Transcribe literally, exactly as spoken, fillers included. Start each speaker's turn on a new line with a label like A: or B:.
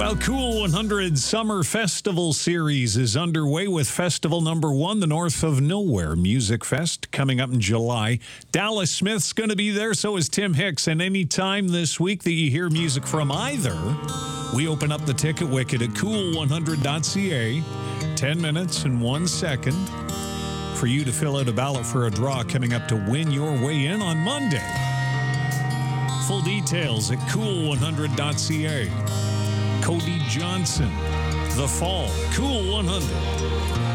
A: Well, Cool one hundred Summer Festival Series is underway with festival number one, the North of Nowhere Music Fest, coming up in July. Dallas Smith's going to be there, so is Tim Hicks. And any time this week that you hear music from either, we open up the ticket wicket at cool one hundred dot c a. Ten minutes and one second for you to fill out a ballot for a draw coming up to win your way in on Monday. Full details at cool one hundred dot c a. Cody Johnson, The Fall, Cool one hundred.